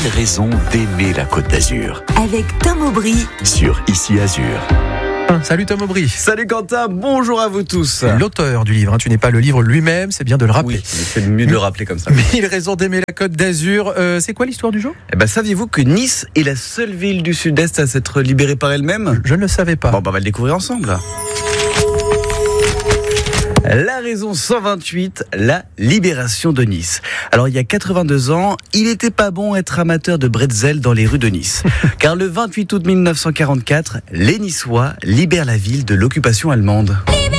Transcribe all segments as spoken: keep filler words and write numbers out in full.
mille raisons d'aimer la Côte d'Azur. Avec Tom Aubry Sur Ici Azur. Salut Tom Aubry. Salut Quentin, bonjour à vous tous. L'auteur du livre, hein, tu n'es pas le livre lui-même, c'est bien de le rappeler. Oui, c'est mieux de le rappeler comme ça. Mille raisons d'aimer la Côte d'Azur. Euh, c'est quoi l'histoire du jour ? Eh ben, saviez-vous que Nice est la seule ville du Sud-Est à s'être libérée par elle-même ? Je ne le savais pas. Bon, bah, on va le découvrir ensemble. La raison cent vingt-huit, la libération de Nice. Alors, il y a quatre-vingt-deux ans, il n'était pas bon être amateur de bretzel dans les rues de Nice. Car le vingt-huit août mille neuf cent quarante-quatre, les Niçois libèrent la ville de l'occupation allemande.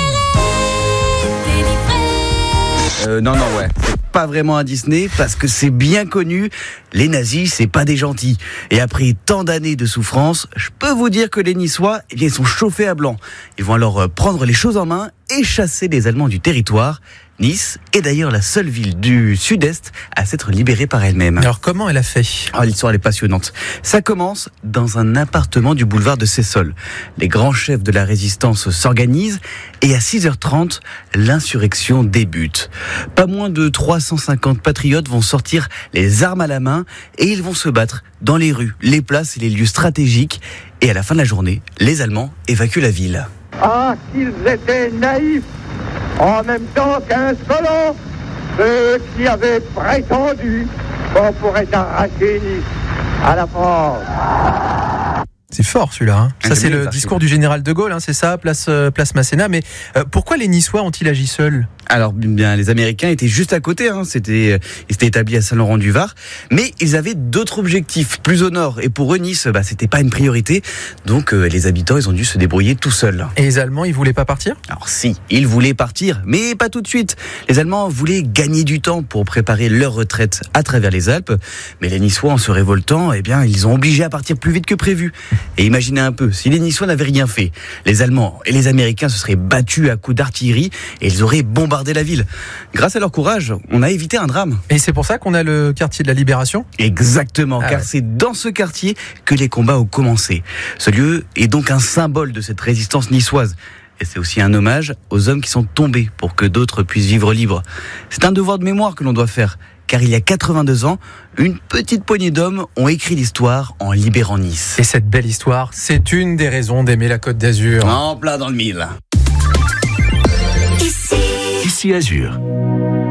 Euh, non, non, ouais. C'est pas vraiment un Disney parce que c'est bien connu. Les nazis, c'est pas des gentils. Et après tant d'années de souffrance, je peux vous dire que les Niçois, eh bien, ils sont chauffés à blanc. Ils vont alors euh, prendre les choses en main et chasser les Allemands du territoire. Nice est d'ailleurs la seule ville du Sud-Est à s'être libérée par elle-même. Alors comment elle a fait ? Ah, l'histoire elle est passionnante. Ça commence dans un appartement du boulevard de Sessol. Les grands chefs de la résistance s'organisent et à six heures trente, l'insurrection débute. Pas moins de trois cent cinquante patriotes vont sortir les armes à la main et ils vont se battre dans les rues, les places et les lieux stratégiques. Et à la fin de la journée, les Allemands évacuent la ville. Ah, qu'ils étaient naïfs, en même temps qu'insolents, ceux qui avaient prétendu qu'on pourrait arracher Nice à la France. C'est fort celui-là. Hein. Ça Ah, c'est bien, le ça, discours du général de Gaulle, hein, c'est ça, place, euh, place Masséna. Mais euh, pourquoi les Niçois ont-ils agi seuls ? Alors bien, les Américains étaient juste à côté, hein. C'était, ils étaient établis à Saint-Laurent-du-Var, mais ils avaient d'autres objectifs, plus au nord. Et pour eux, Nice, bah, c'était pas une priorité, donc euh, les habitants, ils ont dû se débrouiller tout seuls. Et les Allemands, ils voulaient pas partir ? Alors si, ils voulaient partir, mais pas tout de suite. Les Allemands voulaient gagner du temps pour préparer leur retraite à travers les Alpes, mais les Niçois, en se révoltant, eh bien, ils ont obligé à partir plus vite que prévu. Et imaginez un peu, si les Niçois n'avaient rien fait, les Allemands et les Américains se seraient battus à coups d'artillerie et ils auraient bombardé la ville. Grâce à leur courage, on a évité un drame. Et c'est pour ça qu'on a le quartier de la Libération ? Exactement, Ah car ouais. c'est dans ce quartier que les combats ont commencé. Ce lieu est donc un symbole de cette résistance niçoise. Et c'est aussi un hommage aux hommes qui sont tombés pour que d'autres puissent vivre libres. C'est un devoir de mémoire que l'on doit faire, car il y a quatre-vingt-deux ans, une petite poignée d'hommes ont écrit l'histoire en libérant Nice. Et cette belle histoire, c'est une des raisons d'aimer la Côte d'Azur. En plein dans le mille. Ici Ici Azur.